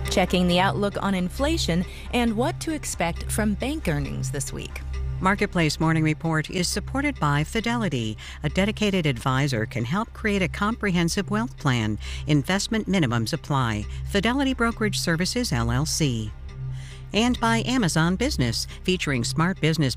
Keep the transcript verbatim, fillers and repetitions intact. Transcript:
checking the outlook on inflation and what to expect from bank earnings this week. Marketplace Morning Report is supported by Fidelity. A dedicated advisor can help create a comprehensive wealth plan. Investment minimums apply. Fidelity Brokerage Services, L L C. And by Amazon Business, featuring smart business